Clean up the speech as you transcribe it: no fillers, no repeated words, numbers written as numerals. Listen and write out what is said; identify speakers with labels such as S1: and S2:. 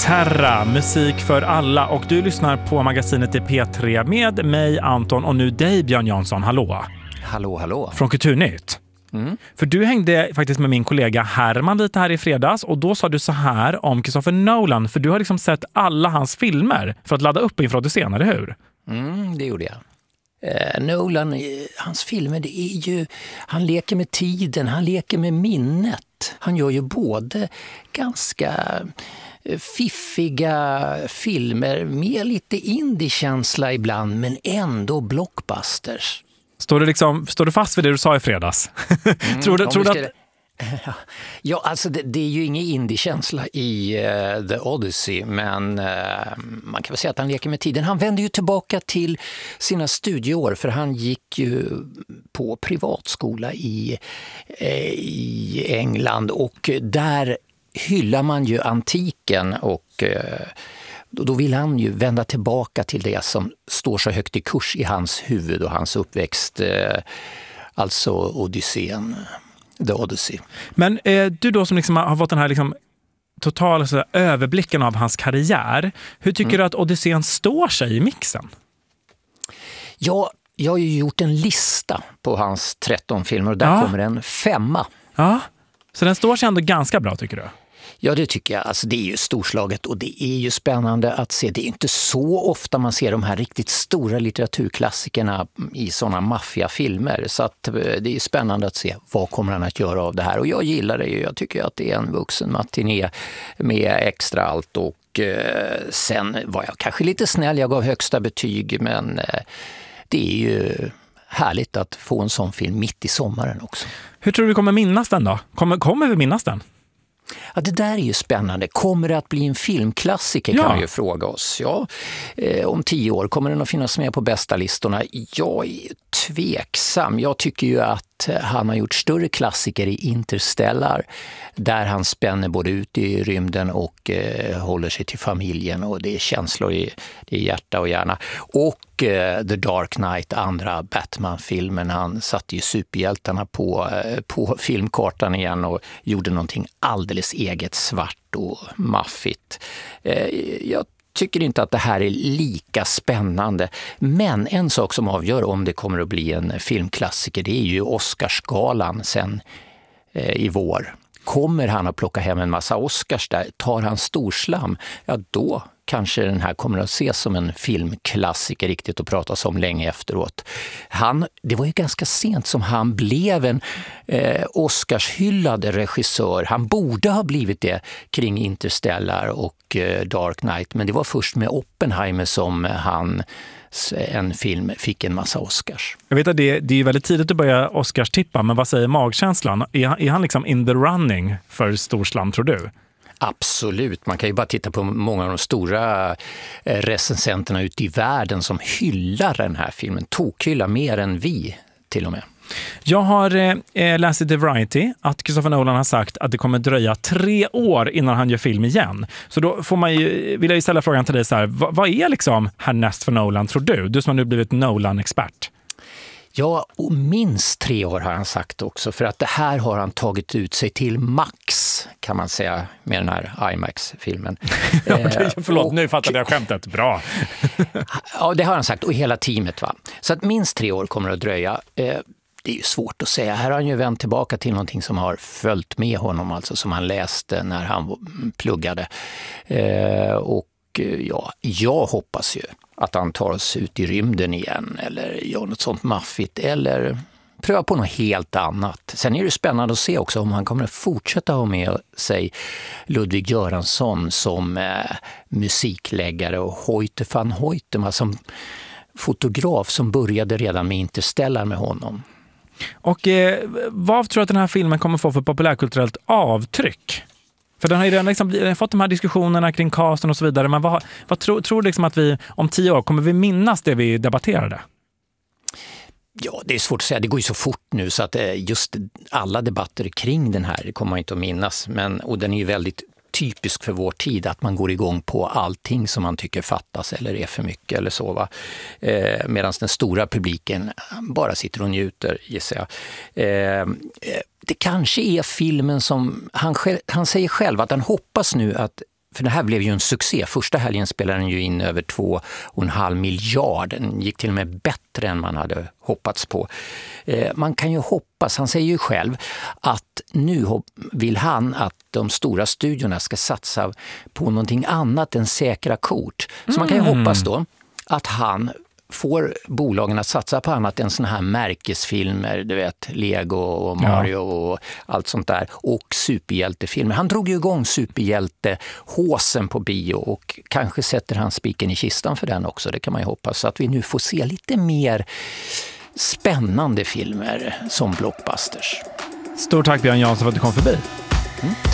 S1: Terra, musik för alla, och du lyssnar på magasinet i P3 med mig Anton och nu dig Björn Jansson. Hallå!
S2: Hallå.
S1: Från Kulturnytt. För du hängde faktiskt med min kollega Herman lite här i fredags och då sa du så här om Christopher Nolan, för du har liksom sett alla hans filmer för att ladda upp inför Odysseen, eller hur?
S2: Det gjorde jag. Nolan, hans filmer, det är ju, han leker med tiden, han leker med minnet. Han gör ju både ganska fiffiga filmer med lite indie-känsla ibland, men ändå blockbusters.
S1: Står du fast vid det du sa i fredags? Tror du att...
S2: Ja, alltså det är ju ingen indie-känsla i The Odyssey, men man kan väl säga att han leker med tiden. Han vänder ju tillbaka till sina studieår, för han gick ju på privatskola i England, och där hyllar man ju antiken, och då vill han ju vända tillbaka till det som står så högt i kurs i hans huvud och hans uppväxt, alltså Odysseen. The Odyssey. Men
S1: du då som liksom har fått den här liksom totala överblicken av hans karriär, hur tycker du att Odysseen står sig i mixen?
S2: Ja, jag har ju gjort en lista på hans 13 filmer och där kommer en 5.
S1: Ja, så den står sig ändå ganska bra, tycker du?
S2: Ja, det tycker jag. Alltså, det är ju storslaget och det är ju spännande att se. Det är inte så ofta man ser de här riktigt stora litteraturklassikerna i sådana maffiafilmer. Så att det är spännande att se vad kommer han att göra av det här. Och jag gillar det ju. Jag tycker att det är en vuxen matiné med extra allt. Och sen var jag kanske lite snäll. Jag gav högsta betyg, men det är ju härligt att få en sån film mitt i sommaren också.
S1: Hur tror du vi kommer minnas den då? Kommer vi minnas den?
S2: Ja, det där är ju spännande. Kommer det att bli en filmklassiker, kan vi ju fråga oss. Ja, om 10 år kommer den att finnas med på bästa listorna. Jag är tveksam. Jag tycker ju att han har gjort större klassiker i Interstellar, där han spänner både ut i rymden och håller sig till familjen, och det är känslor i hjärta och hjärna. Och The Dark Knight, andra Batman-filmen, han satte ju superhjältarna på filmkartan igen och gjorde någonting alldeles eget, svart och maffigt. Jag tycker inte att det här är lika spännande. Men en sak som avgör om det kommer att bli en filmklassiker, det är ju Oscarsgalan sen i vår. Kommer han att plocka hem en massa Oscars där? Tar han storslam? Ja, då kanske den här kommer att ses som en filmklassiker riktigt och pratas om länge efteråt. Det var ju ganska sent som han blev en Oscarshyllad regissör. Han borde ha blivit det kring Interstellar och Dark Knight, men det var först med Oppenheimer som en film fick en massa Oscars.
S1: Jag vet att det är ju väldigt tidigt att börja Oscars-tippa, men vad säger magkänslan? Är han liksom in the running för storslam, tror du?
S2: Absolut. Man kan ju bara titta på många av de stora recensenterna ute i världen som hyllar den här filmen. Tokhyllar mer än vi till och med.
S1: Jag har läst i The Variety att Christopher Nolan har sagt att det kommer dröja 3 år innan han gör film igen. Så då vill jag ju ställa frågan till dig så här, vad är liksom härnäst för Nolan, tror du? Du som har nu blivit Nolan-expert.
S2: Ja, och minst 3 år har han sagt också, för att det här har han tagit ut sig till max, kan man säga, med den här IMAX-filmen.
S1: Förlåt, nu fattade jag skämtet. Bra.
S2: Ja, det har han sagt, och hela teamet, va. Så att minst 3 år kommer att dröja. Det är ju svårt att säga. Här har han ju vänt tillbaka till någonting som har följt med honom, alltså som han läste när han pluggade. Jag hoppas ju att han tar oss ut i rymden igen, eller gör något sånt maffigt, eller pröva på något helt annat. Sen är det spännande att se också om han kommer att fortsätta ha med sig Ludwig Göransson som musikläggare och Hoyte van Hoytema som fotograf, som började redan med Interstellar med honom.
S1: Och vad tror du att den här filmen kommer få för populärkulturellt avtryck? För den har ju redan liksom fått de här diskussionerna kring casten och så vidare. Men vad tror du liksom att vi om 10 år kommer vi minnas det vi debatterade?
S2: Ja, det är svårt att säga. Det går ju så fort nu så att just alla debatter kring den här kommer man inte att minnas. Och den är ju väldigt typisk för vår tid, att man går igång på allting som man tycker fattas eller är för mycket eller så, va? Medan den stora publiken bara sitter och njuter, gissar jag. Det kanske är filmen som han säger själv att han hoppas nu att för det här blev ju en succé. Första helgen spelade den ju in över 2,5 miljarder. Den gick till och med bättre än man hade hoppats på. Man kan ju hoppas, han säger ju själv, att nu vill han att de stora studiorna ska satsa på någonting annat än säkra kort. Så man kan ju hoppas då att han får bolagen att satsa på annat än såna här märkesfilmer, du vet, Lego och Mario och allt sånt där, och superhjältefilmer. Han drog ju igång superhjältehåsen på bio och kanske sätter han spiken i kistan för den också, det kan man ju hoppas, så att vi nu får se lite mer spännande filmer som blockbusters.
S1: Stort tack Björn Jansson för att du kom förbi.